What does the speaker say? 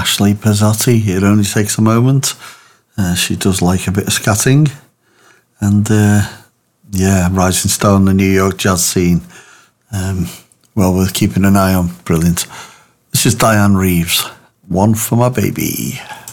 Ashley Pizzotti. It only takes a moment. She does like a bit of scatting. And rising star in the New York jazz scene. Well worth keeping an eye on. Brilliant. This is Diane Reeves. One for my baby.